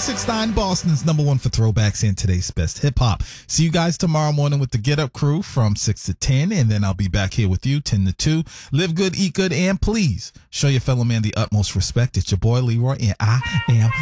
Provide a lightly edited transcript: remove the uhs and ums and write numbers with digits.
96.9 Boston's number one for throwbacks and today's best hip hop. See you guys tomorrow morning with the Get Up Crew from 6 to 10, and then I'll be back here with you 10 to 2. Live good, eat good, and please show your fellow man the utmost respect. It's your boy Leroy, and I am